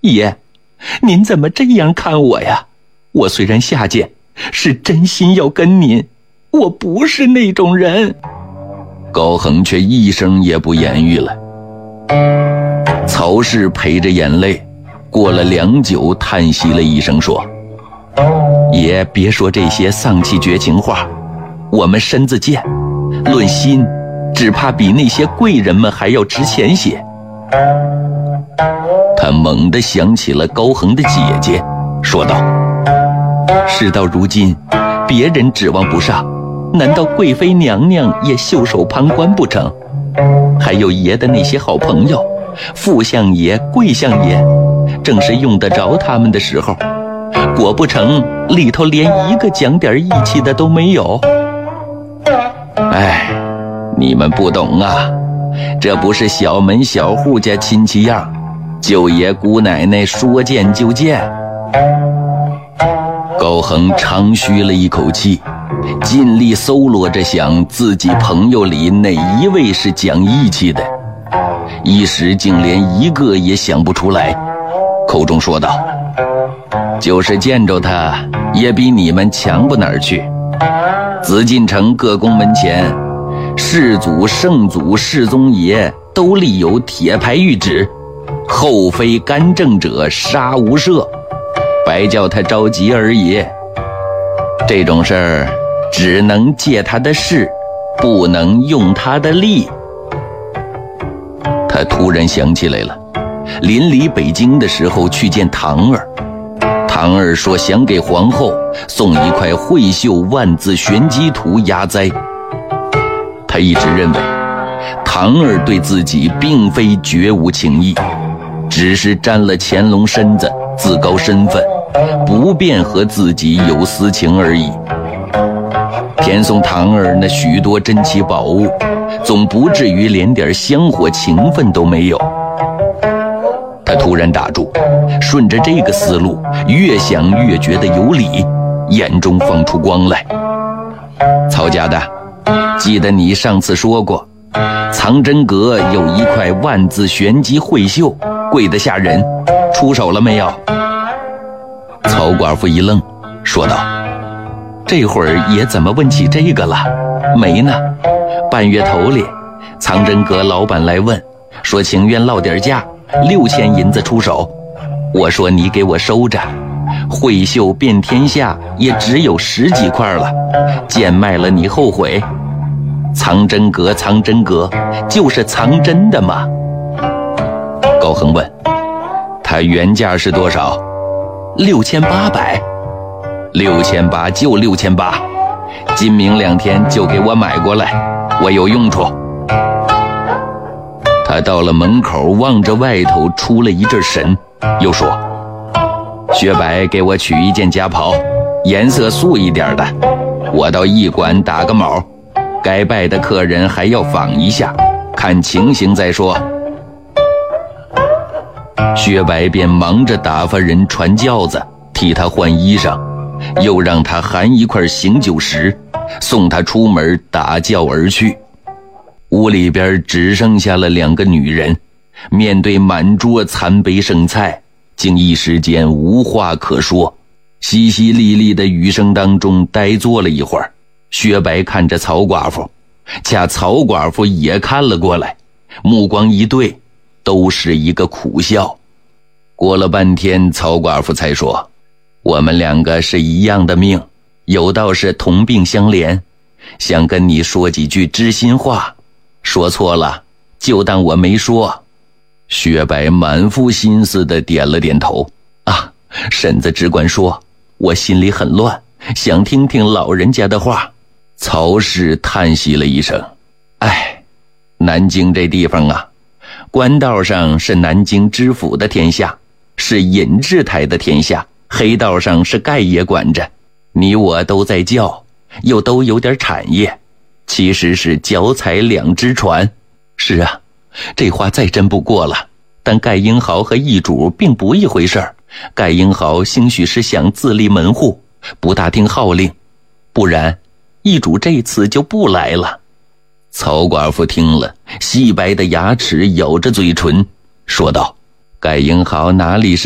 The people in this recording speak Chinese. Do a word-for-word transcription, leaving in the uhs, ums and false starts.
爷，您怎么这样看我呀？我虽然下贱，是真心要跟您，我不是那种人。 高恒却一声也不言语了。曹氏陪着眼泪，过了良久，叹息了一声说： 爷别说这些丧气绝情话，我们身子贱，论心只怕比那些贵人们还要值钱些。 他猛地想起了高恒的姐姐，说道： 事到如今，别人指望不上，难道贵妃娘娘也袖手旁观不成？还有爷的那些好朋友，副相爷、贵相爷，正是用得着他们的时候，果不成里头连一个讲点义气的都没有。 哎，你们不懂啊，这不是小门小户家亲戚样，舅爷姑奶奶说见就见。高恒长吁了一口气，尽力搜罗着想自己朋友里哪一位是讲义气的，一时竟连一个也想不出来，口中说道：就是见着他也比你们强不哪儿去。紫禁城各宫门前，世祖、圣祖、世宗爷都立有铁牌谕旨，后非干政者杀无赦，白叫他着急而已。这种事儿只能借他的势，不能用他的力。他突然想起来了，临离北京的时候去见堂儿，堂儿说想给皇后送一块绘绣万字玄机图压灾。他一直认为堂儿对自己并非绝无情意，只是沾了乾隆身子，自高身份，不便和自己有私情而已。填送堂儿那许多珍奇宝物，总不至于连点香火情分都没有。他突然打住，顺着这个思路，越想越觉得有理，眼中放出光来。曹家的，记得你上次说过，藏真阁有一块万字玄机绘绣，贵得吓人，出手了没有？曹寡妇一愣，说道： 这会儿爷怎么问起这个了？没呢。半月头里，藏真阁老板来问，说情愿落点价，六千银子出手。我说你给我收着，绘绣遍天下也只有十几块了，贱卖了你后悔。藏真阁藏真阁，就是藏真的嘛。 高恒问：他原价是多少？ 六千八百。 六千八就六千八，今明两天就给我买过来，我有用处。他到了门口，望着外头出了一阵神，又说：薛白给我取一件夹袍，颜色素一点的，我到驿馆打个卯，该拜的客人还要访一下，看情形再说。薛白便忙着打发人传轿子，替他换衣裳，又让他含一块醒酒石，送他出门打轿而去。屋里边只剩下了两个女人，面对满桌残杯剩菜，竟一时间无话可说。淅淅沥沥的雨声当中呆坐了一会儿，薛白看着曹寡妇，恰曹寡妇也看了过来，目光一对，都是一个苦笑。过了半天，曹寡妇才说：我们两个是一样的命，有道是同病相怜，想跟你说几句知心话，说错了就当我没说。薛白满腹心思地点了点头：啊，婶子只管说，我心里很乱，想听听老人家的话。曹氏叹息了一声：哎，南京这地方啊，官道上是南京知府的天下，是尹志台的天下，黑道上是盖爷管着，你我都在叫，又都有点产业，其实是脚踩两只船。是啊，这话再真不过了，但盖英豪和易主并不一回事儿。盖英豪兴许是想自立门户，不大听号令，不然易主这次就不来了。曹寡妇听了，细白的牙齿咬着嘴唇，说道：盖英豪哪里是